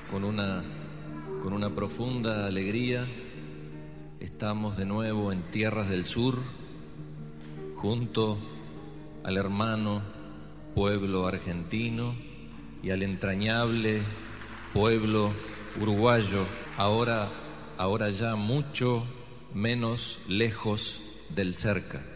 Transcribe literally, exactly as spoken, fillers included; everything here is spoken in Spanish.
con una, con una profunda alegría estamos de nuevo en tierras del sur, junto al hermano pueblo argentino y al entrañable pueblo uruguayo, ahora, ahora ya mucho menos lejos del cerca.